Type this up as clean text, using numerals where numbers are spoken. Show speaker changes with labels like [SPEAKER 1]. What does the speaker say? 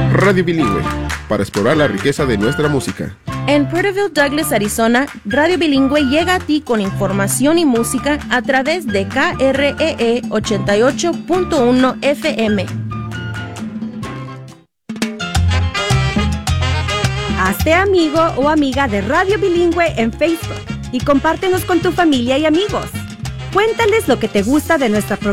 [SPEAKER 1] Radio Bilingüe, para explorar la riqueza de nuestra música.
[SPEAKER 2] En Porterville, Douglas, Arizona, Radio Bilingüe llega a ti con información y música a través de KREE 88.1 FM.
[SPEAKER 3] Hazte amigo o amiga de Radio Bilingüe en Facebook y compártenos con tu familia y amigos. Cuéntales lo que te gusta de nuestra programación